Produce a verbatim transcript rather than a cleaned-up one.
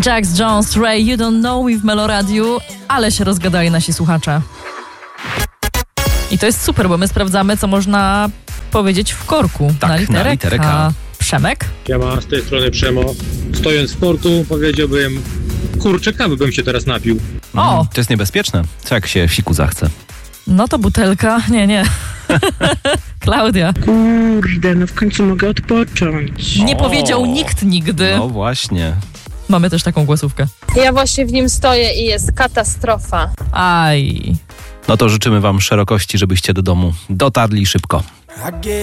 Jax Jones, Ray, You Don't Know Me w Meloradiu, ale się rozgadali nasi słuchacze. I to jest super, bo my sprawdzamy, co można powiedzieć w korku. Tak, na literę, na literę K. K. Przemek? Ja mam z tej strony Przemo. Stojąc w portu powiedziałbym, kurczę, kawy bym się teraz napił. O! Mm, to jest niebezpieczne. Co jak się fiku zachce? No to butelka. Nie, nie. Klaudia. Kurde, no w końcu mogę odpocząć. Nie O. powiedział nikt nigdy. No właśnie. Mamy też taką głosówkę. Ja właśnie w nim stoję i jest katastrofa. Aj. No to życzymy wam szerokości, żebyście do domu dotarli szybko.